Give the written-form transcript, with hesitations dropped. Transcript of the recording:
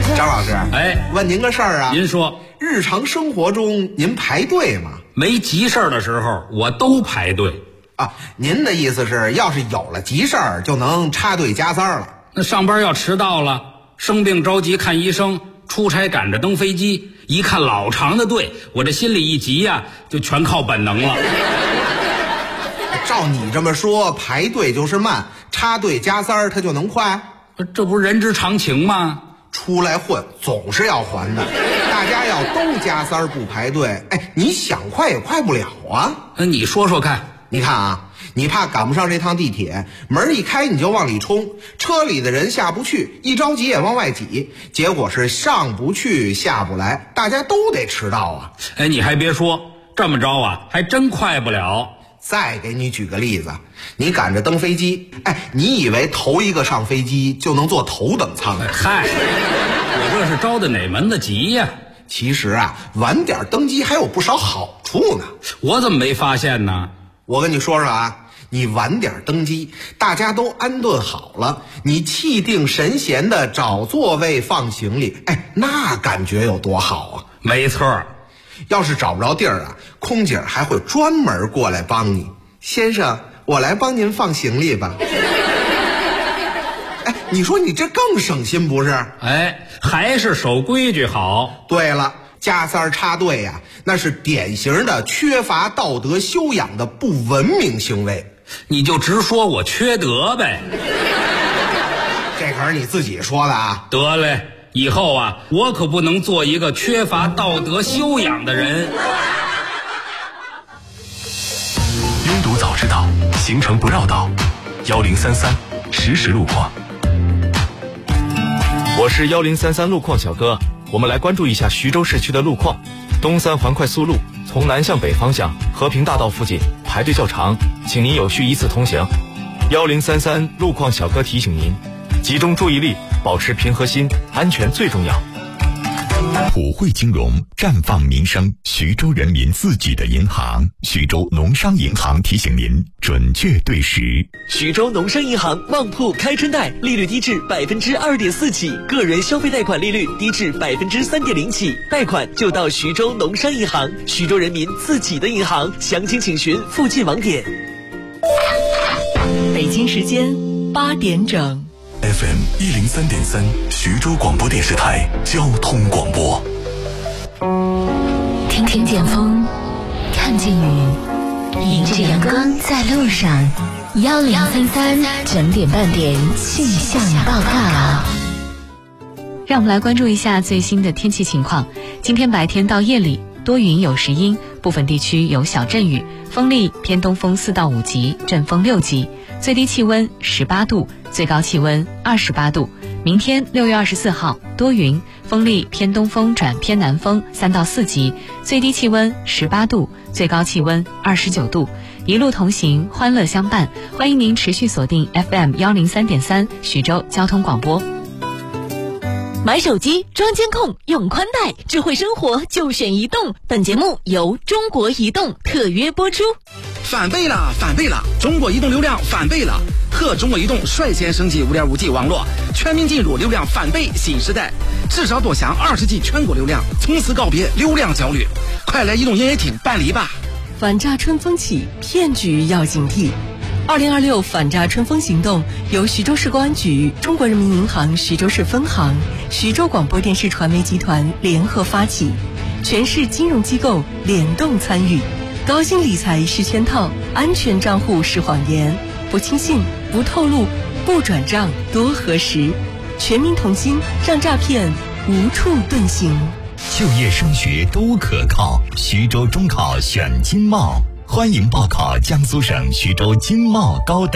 张老师，问您个事儿啊。 您说， 日常生活中您排队吗？ 没急事儿的时候，我都排队。 啊，您的意思是，要是有了急事儿，就能插队加塞了？ 那上班要迟到了，生病着急看医生，出差赶着登飞机，一看老长的队，我这心里一急呀，就全靠本能了。 照你这么说，排队就是慢，插队加塞它就能快？ 这不是人之常情吗？ 出来混总是要还的，大家要都加塞不排队，你想快也快不了啊。 你说说看。 你看啊，你怕赶不上这趟地铁，门一开你就往里冲，车里的人下不去，一着急也往外挤，结果是上不去下不来，大家都得迟到啊。 你还别说，这么着啊还真快不了。 再给你举个例子，你赶着登飞机，你以为头一个上飞机就能坐头等舱？ 嗨，我这是着的哪门子急呀？ 其实啊，晚点登机还有不少好处呢。 我怎么没发现呢？ 我跟你说说啊，你晚点登机，大家都安顿好了，你气定神闲的找座位放行李，那感觉有多好啊！ 没错， 要是找不着地儿啊，空姐还会专门过来帮你。先生，我来帮您放行李吧。你说你这更省心不是？ 还是守规矩好。 对了，加塞插队呀，那是典型的缺乏道德修养的不文明行为。 你就直说我缺德呗。 这可是你自己说的啊。 得嘞，以后啊，我可不能做一个缺乏道德修养的人。 拥堵早知道，行程不绕道。1033实时路况。 我是1033路况小哥，我们来关注一下徐州市区的路况。东三环快速路从南向北方向和平大道附近排队较长，请您有序依次通行。1033路况小哥提醒您，集中注意力，保持平和心，安全最重要。 普惠金融，绽放民生，徐州人民自己的银行。徐州农商银行提醒您，准确对时。 徐州农商银行旺铺开春贷，利率低至2.4%起，个人消费贷款利率低至3.0%起，贷款就到徐州农商银行，徐州人民自己的银行。详情请询附近网点。 北京时间8点整。 FM 103.3徐州广播电视台交通广播。 听见风，看见雨，迎着阳光在路上。1033整点半点气象报告。 让我们来关注一下最新的天气情况。今天白天到夜里多云有时阴，部分地区有小阵雨，风力偏东风4到5级，阵风6级，最低气温18度，最高气温28度。明天6月24号多云，风力偏东风转偏南风3到4级，最低气温18度，最高气温29度。一路同行，欢乐相伴，欢迎您持续锁定 FM 103.3徐州交通广播。 买手机装监控用宽带，智慧生活就选移动。本节目由中国移动特约播出。 翻倍了，翻倍了！中国移动流量翻倍了，和中国移动率先升级 5.5G 网络，全面进入流量翻倍新时代，至少多享20G 全国流量，从此告别流量焦虑。快来移动营业厅办理吧！ 反诈春风起，骗局要警惕。2026反诈春风行动由徐州市公安局、中国人民银行徐州市分行、徐州广播电视传媒集团联合发起，全市金融机构联动参与。高薪理财是圈套，安全账户是谎言，不轻信，不透露，不转账，多核实。全民同心，让诈骗无处遁形。 就业升学都可靠，徐州中考选经贸，欢迎报考江苏省徐州经贸高等